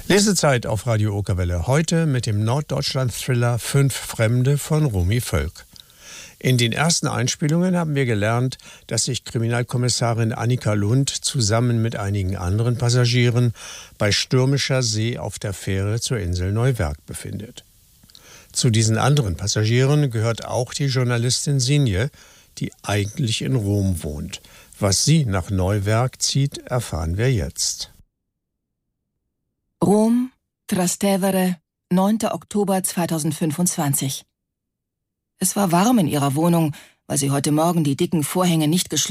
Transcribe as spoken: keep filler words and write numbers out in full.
Lesezeit auf Radio Okerwelle. Heute mit dem Norddeutschland-Thriller Fünf Fremde von Romy Völk. In den ersten Einspielungen haben wir gelernt, dass sich Kriminalkommissarin Annika Lund zusammen mit einigen anderen Passagieren bei stürmischer See auf der Fähre zur Insel Neuwerk befindet. Zu diesen anderen Passagieren gehört auch die Journalistin Sinje, die eigentlich in Rom wohnt. Was sie nach Neuwerk zieht, erfahren wir jetzt. Rom, Trastevere, neunter Oktober zweitausendfünfundzwanzig. Es war warm in ihrer Wohnung, weil sie heute Morgen die dicken Vorhänge nicht geschlossen